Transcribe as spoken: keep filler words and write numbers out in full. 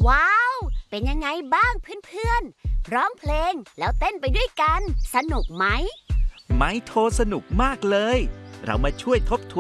ว้าว เป็นยังไงบ้างเพื่อนๆร้องเพลงแล้วเต้นไปด้วยกัน สนุกไหมไม้โทสนุกมากเลย เรามาช่วยทบทวน